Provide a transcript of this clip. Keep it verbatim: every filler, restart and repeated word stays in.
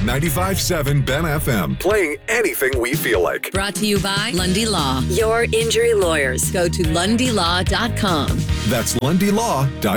ninety-five point seven Ben F M. Playing anything we feel like. Brought to you by Lundy Law, your injury lawyers. Go to lundy law dot com. That's lundy law dot com.